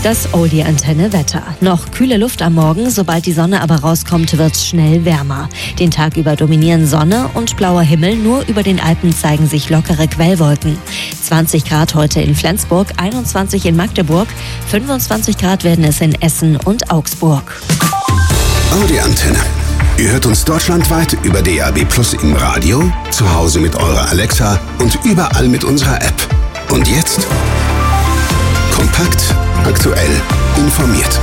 Das Oldie-Antenne-Wetter. Noch kühle Luft am Morgen, sobald die Sonne aber rauskommt, wird es schnell wärmer. Den Tag über dominieren Sonne und blauer Himmel, nur über den Alpen zeigen sich lockere Quellwolken. 20 Grad heute in Flensburg, 21 in Magdeburg, 25 Grad werden es in Essen und Augsburg. Audi-Antenne. Ihr hört uns deutschlandweit über DAB+ im Radio, zu Hause mit eurer Alexa und überall mit unserer App. Und jetzt kompakt, aktuell, informiert.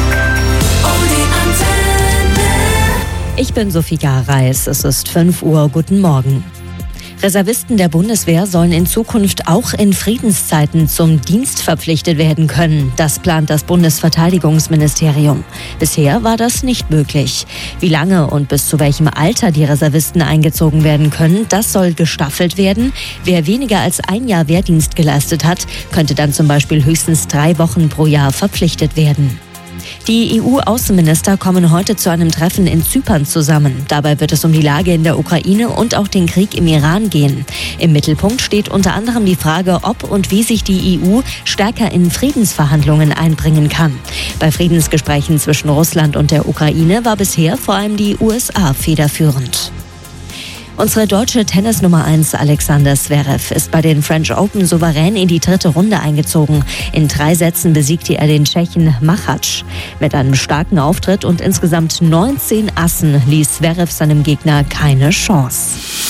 Ich bin Sophie Gareis, es ist 5 Uhr, guten Morgen. Reservisten der Bundeswehr sollen in Zukunft auch in Friedenszeiten zum Dienst verpflichtet werden können. Das plant das Bundesverteidigungsministerium. Bisher war das nicht möglich. Wie lange und bis zu welchem Alter die Reservisten eingezogen werden können, das soll gestaffelt werden. Wer weniger als ein Jahr Wehrdienst geleistet hat, könnte dann zum Beispiel höchstens 3 Wochen pro Jahr verpflichtet werden. Die EU-Außenminister kommen heute zu einem Treffen in Zypern zusammen. Dabei wird es um die Lage in der Ukraine und auch den Krieg im Iran gehen. Im Mittelpunkt steht unter anderem die Frage, ob und wie sich die EU stärker in Friedensverhandlungen einbringen kann. Bei Friedensgesprächen zwischen Russland und der Ukraine war bisher vor allem die USA federführend. Unsere deutsche Tennis-Nummer 1 Alexander Zverev ist bei den French Open souverän in die 3. Runde eingezogen. In 3 Sätzen besiegte er den Tschechen Machac. Mit einem starken Auftritt und insgesamt 19 Assen ließ Zverev seinem Gegner keine Chance.